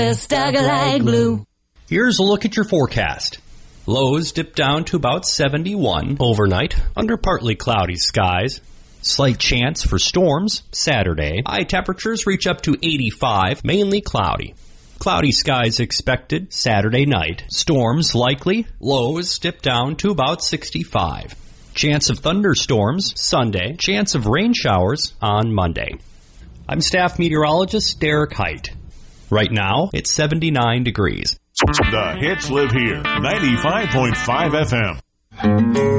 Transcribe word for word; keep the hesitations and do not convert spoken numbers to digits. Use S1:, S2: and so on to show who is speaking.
S1: Starlight blue.
S2: Here's a look at your forecast. Lows dip down to about seventy-one overnight under partly cloudy skies. Slight chance for storms Saturday. High temperatures reach up to eighty-five, mainly cloudy. Cloudy skies expected Saturday night. Storms likely. Lows dip down to about sixty-five. Chance of thunderstorms Sunday. Chance of rain showers on Monday. I'm staff meteorologist Derek Height. Right now, it's seventy-nine degrees.
S3: The hits live here. ninety-five point five F M.